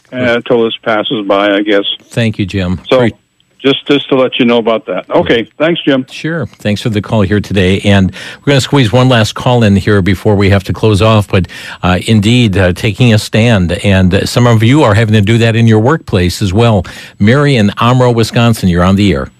until this passes by, I guess. Thank you, Jim. So just to let you know about that. Okay, thanks, Jim. Sure. Thanks for the call here today. And we're going to squeeze one last call in here before we have to close off. But indeed, taking a stand. And some of you are having to do that in your workplace as well. Mary in Omro, Wisconsin, you're on the air.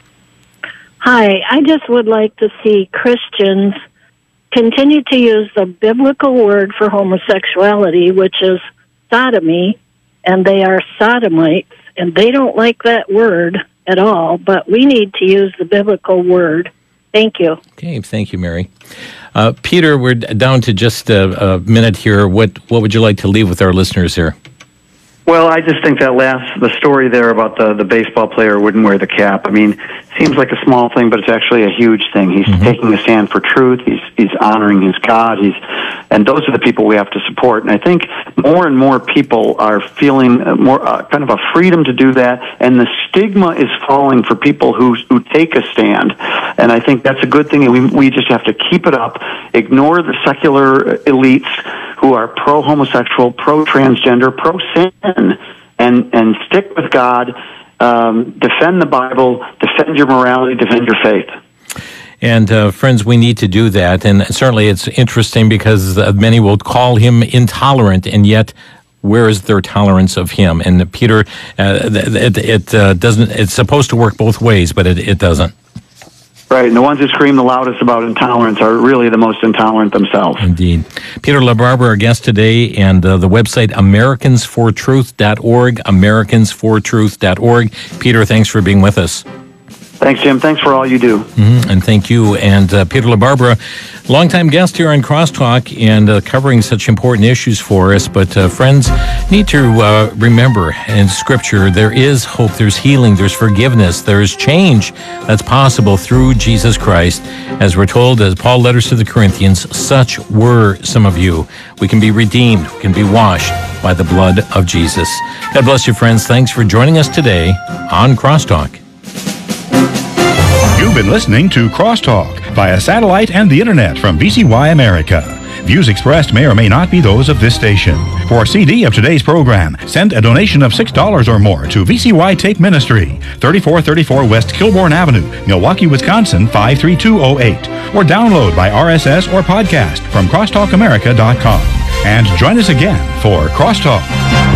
Hi. I just would like to see Christians continue to use the biblical word for homosexuality, which is sodomy, and they are sodomites, and they don't like that word at all, but we need to use the biblical word. Thank you. Okay, thank you, Mary. Peter, we're down to just a minute here. What would you like to leave with our listeners here? Well, I just think the story there about the baseball player wouldn't wear the cap. I mean, seems like a small thing, but it's actually a huge thing. He's taking a stand for truth. He's honoring his God. And those are the people we have to support. And I think more and more people are feeling more kind of a freedom to do that. And the stigma is falling for people who take a stand. And I think that's a good thing. And we just have to keep it up. Ignore the secular elites who are pro-homosexual, pro-transgender, pro-sin, and stick with God. Defend the Bible, defend your morality, defend your faith. And friends, we need to do that. And certainly it's interesting because many will call him intolerant, and yet where is their tolerance of him? And Peter, it doesn't. It's supposed to work both ways, but it doesn't. Right, and the ones who scream the loudest about intolerance are really the most intolerant themselves. Indeed. Peter LaBarbera, our guest today, and the website AmericansForTruth.org, AmericansForTruth.org. Peter, thanks for being with us. Thanks, Jim. Thanks for all you do. And thank you. And Peter LaBarbera, longtime guest here on Crosstalk and covering such important issues for us. But friends, need to remember in Scripture, there is hope, there's healing, there's forgiveness, there's change that's possible through Jesus Christ. As we're told, as Paul letters to the Corinthians, such were some of you. We can be redeemed, we can be washed by the blood of Jesus. God bless you, friends. Thanks for joining us today on Crosstalk. You've been listening to Crosstalk via satellite and the internet from VCY America. Views expressed may or may not be those of this station. For a CD of today's program, send a donation of $6 or more to VCY Tape Ministry, 3434 West Kilbourne Avenue, Milwaukee, Wisconsin, 53208. Or download by RSS or podcast from crosstalkamerica.com. And join us again for Crosstalk.